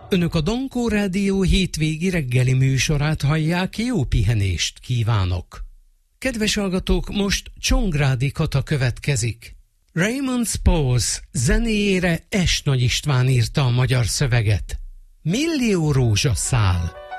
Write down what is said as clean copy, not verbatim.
Önök a Dankó Rádió hétvégi reggeli műsorát hallják, jó pihenést kívánok! Kedves hallgatók, most Csongrádi Kata következik. Raymond Spause zenéjére S. Nagy István írta a magyar szöveget. Millió rózsaszál.